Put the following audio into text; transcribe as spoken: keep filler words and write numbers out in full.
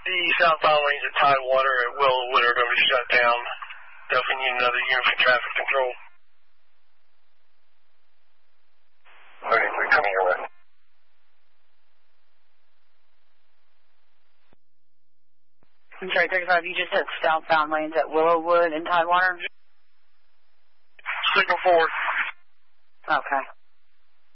The southbound lanes at Tidewater at Willowwood are going to be shut down. Definitely need another unit for traffic control. thirty-three coming your way. I'm sorry, thirty-five, you just said southbound lanes at Willowwood and Tidewater? Signal forward. Okay.